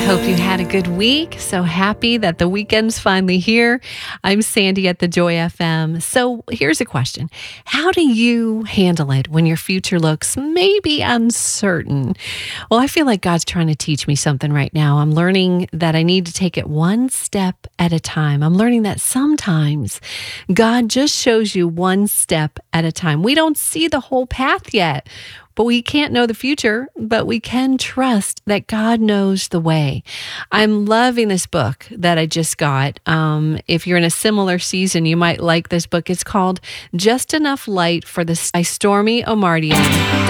Hope you had a good week. So happy that the weekend's finally here. I'm Sandy at the Joy FM. So here's a question. How do you handle it when your future looks maybe uncertain? Well, I feel like God's trying to teach me something right now. I'm learning that I need to take it one step at a time. I'm learning that sometimes God just shows you one step at a time. We don't see the whole path yet. But we can't know the future, but we can trust that God knows the way. I'm loving this book that I just got. If you're in a similar season, you might like this book. It's called Just Enough Light for the by Stormy Omartian.